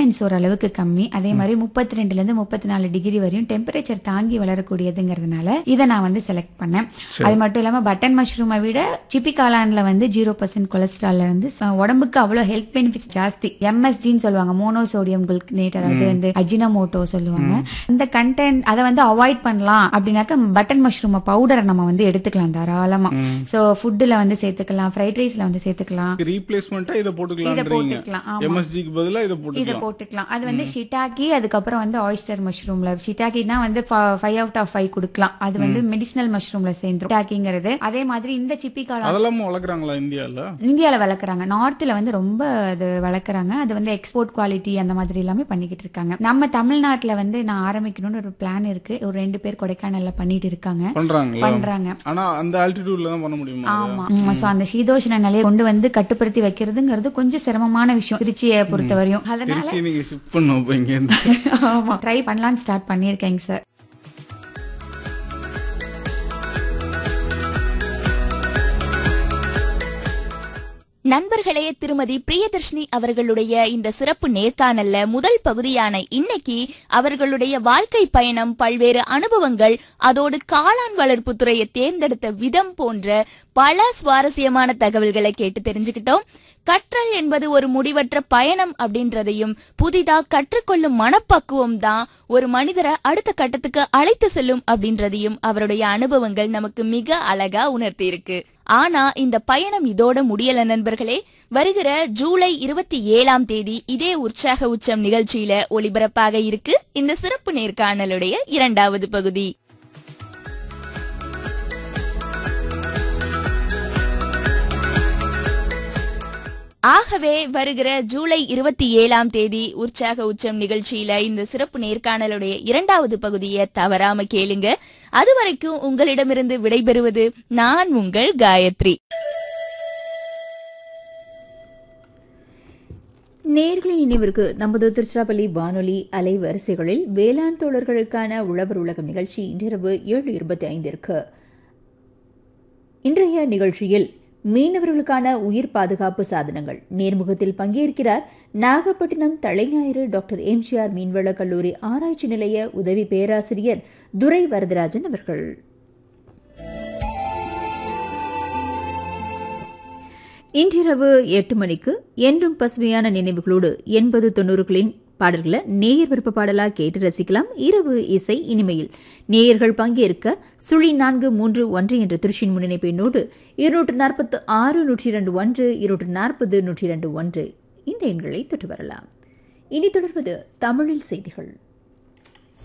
Maintenance ஓரளவுக்கு கம்மி. அதே மாதிரி 32 ல இருந்து 34 டிகிரி வரையும் டெம்பரேச்சர் தாங்கி வளரக்கூடியதுங்கிறதுனால இதை நான் வந்து செலக்ட் பண்ணேன். அது மட்டும் இல்லாம பட்டன் மஷ்ரூமை விட சிப்பி காளான்ல வந்து 0% கொலஸ்ட்ரால் இருந்து உடம்புக்கு அவ்வளவு ஹெல்த் பெனிஃபிட்ஸ் ஜாஸ்தி. MSGன்னு சொல்லுவாங்க, மோனோசோடியம் குளுக்கனேட், அதாவது வந்து அஜினமோட்டோ சொல்லுவாங்க. இந்த கண்டென்ட் அதை வந்து அவாய்ட் பண்ணலாம் அப்படின்னாக்க பட்டன் மஷ்ரூம் பவுடரை நம்ம வந்து எடுத்துக்கலாம் தாராளமா. சோ ஃபுட்ல வந்து சேர்த்துக்கலாம், ஃப்ரைட் ரைஸ்ல வந்து சேர்த்துக்கலாம். ரீப்ளேஸ்மெண்டா இத போட்டுக்கலாம். MSG க்கு பதிலா இத போட்டுக்கலாம். அது வந்து ஷிட்டாக்கி, அதுக்கப்புறம் வந்து ஆயிஸ்டர் மஷ்ரூம்ல ஷிட்டாக்கினா வந்து 5 out of 5 கொடுக்கலாம். அது வந்து மெடிசினல் மஷ்ரூம்ல சேர்ந்துரும் ஷிட்டாக்கிங்கிறது. அதே மாதிரி இந்த சிப்பி காளான் அதெல்லாம் வளர்க்கறாங்களா இந்தியால வளர்க்கறாங்க. நார்த்ல வந்து ரொம்ப அது வளர்க்கறாங்க. அது வந்து எக்ஸ்போர்ட் குவாலிட்டி அந்த மாதிரி எல்லாமே பண்ணிக்கிட்டு இருக்காங்க. நம்ம தமிழ்நாட்டுல வந்து நான் ஆரம்பிக்கணும்னு ஒரு பிளான் இருக்கு. ஒரு 2 பேர் கொடைக்கானல்ல பண்ணிட்டு இருக்காங்க. பண்றாங்க. ஆனா அந்த ஆல்டிடியூட்ல தான் பண்ண முடியுமா? ஆமா. சோ அந்த சீதோஷ்ண நிலையை கொண்டு வந்து கட்டுப்படுத்தி வைக்கிறதுங்கிறது கொஞ்சம் சிரமமான விஷயம் திருச்சியை பொறுத்தவரையும். அதனால நீங்க ஷிஃப்ட் பண்ணுவீங்க. ஆமா, ட்ரை பண்ணலாம்னு ஸ்டார்ட் பண்ணிருக்கேங்க சார். நண்பர்களே, திருமதி பிரியதர்ஷினி அவர்களுடைய இந்த சிறப்பு நேர்காணல்ல முதல் பகுதியான இன்னைக்கு அவர்களுடைய வாழ்க்கை பயணம், பல்வேறு அனுபவங்கள், அதோடு காளான் வளர்ப்பு துறையை தேர்ந்தெடுத்த விதம் போன்ற பல சுவாரஸ்யமான தகவல்களை கேட்டு தெரிஞ்சுக்கிட்டோம். கற்றல் என்பது ஒரு முடிவற்ற பயணம் அப்படின்றதையும், புதிதா கற்றுக்கொள்ளும் மனப்பக்குவம் தான் ஒரு மனிதரை அடுத்த கட்டத்துக்கு அழைத்து செல்லும் அப்படின்றதையும் அவருடைய அனுபவங்கள் நமக்கு மிக அழகா உணர்த்தி இருக்கு. ஆனா இந்த பயணம் இதோட முடியல நண்பர்களே. வருகிற ஜூலை 27 இதே உற்சாக உச்சம் நிகழ்ச்சியில ஒளிபரப்பாக இருக்கு இந்த சிறப்பு நேர்காணலுடைய 2வது பகுதி. ஆகவே வருகிற ஜூலை 27 உற்சாக உச்சம் நிகழ்ச்சியில இந்த சிறப்பு நேர்காணலுடைய 2வது பகுதியை தவறாம கேளுங்க. அதுவரைக்கும் உங்களிடமிருந்து விடைபெறுவது நான் உங்கள் காயத்ரி. நேயர்களின் நினைவிற்கு நமது திருச்சிராப்பள்ளி வானொலி அலைவரிசைகளில் வேளாண் தோழர்களுக்கான உழவர் உலகம் நிகழ்ச்சி இன்றிரவு 7:25 இன்றைய நிகழ்ச்சியில் மீனவர்களுக்கான உயிர் பாதுகாப்பு சாதனங்கள் நேர்முகத்தில் பங்கேற்கிறார் நாகப்பட்டினம் தலைஞாயிறு டாக்டர் எம்ஜிஆர் மீன்வள கல்லூரி ஆராய்ச்சி நிலைய உதவி பேராசிரியர் துரை வரதராஜன் அவர்கள். இன்றிரவு 8 மணிக்கு என்றும் பசுமையான நினைவுகளோடு 80-90களின் பாடல்களை நேயர் விருப்ப பாடலா கேட்டு ரசிக்கலாம். இரவு இசை இனிமையில் நேயர்கள் பங்கேற்க 0431 என்ற திருச்சியின் முன்னிணைப்பு எண்ணோடு 246-102-1 240-102-1 இந்த எண்களை தொட்டு வரலாம். இனி தொடர்வது தமிழில் செய்திகள்.